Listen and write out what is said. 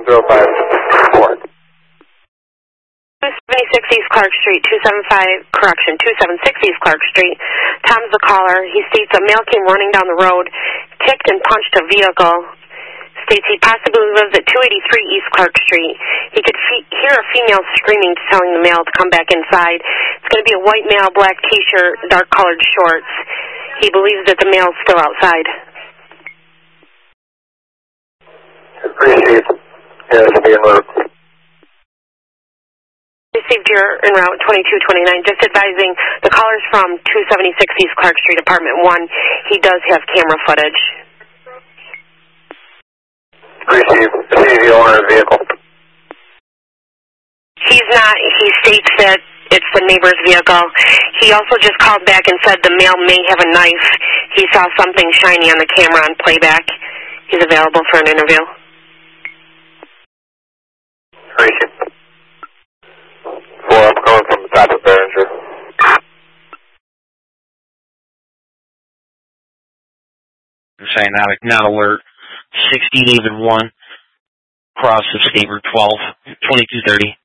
054. 276 East Clark Street, 276 East Clark Street. Tom's the caller. He states a male came running down the road, kicked and punched a vehicle. States he possibly lives at 283 East Clark Street. He could hear a female screaming, telling the male to come back inside. It's going to be a white male, black T-shirt, dark-colored shorts. He believes that the male's still outside. Appreciate it. Yeah, it'll be en route. Received your en route 2229. Just advising the caller's from 276 East Clark Street, Apartment 1. He does have camera footage. Appreciate it. Is he the owner of the vehicle? He's not. He states that it's the neighbor's vehicle. He also just called back and said the male may have a knife. He saw something shiny on the camera on playback. He's available for an interview. Appreciate it. I'm calling from the top of Behringer. Saying not alert. 60 David 1. Cross of Stabor 12. 2230.